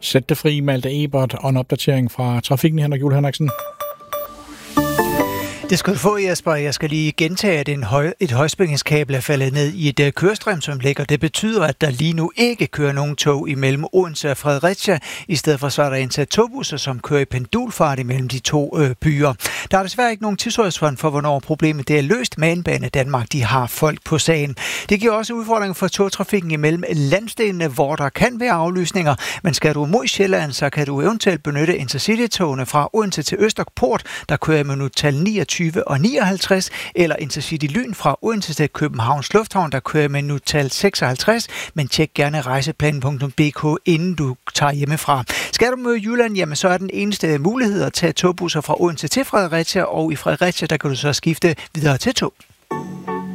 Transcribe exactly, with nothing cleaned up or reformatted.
Sæt det fri, Malte Ebert, og en opdatering fra trafikken, Henrik Juhl Henriksen. Det skal du få, Jesper. Jeg skal lige gentage, at en høj, et højspændingskabel er faldet ned i et uh, kørestrøm, som ligger. Det betyder, at der lige nu ikke kører nogen tog imellem Odense og Fredericia. I stedet for så er der indsat togbusser, som kører i pendulfart imellem de to øh, byer. Der er desværre ikke nogen tidshorisont for, hvornår problemet det er løst. Malmbane Danmark, de har folk på sagen. Det giver også udfordringer for togtrafikken imellem landsdelene, hvor der kan være aflysninger. Men skal du mod Sjælland, så kan du eventuelt benytte Intercity-togene fra Odense til Østerport, der kører med minuttal niogtyve og nioghalvtreds, eller Intercity Lyn fra Odense til Københavns Lufthavn, der kører med minuttal seksoghalvtreds, men tjek gerne rejseplan punktum d k, inden du tager hjemmefra. Skal du møde Jylland, jamen så er den eneste mulighed at tage togbusser fra Odense til Fredericia, og i Fredericia, der kan du så skifte videre til tog.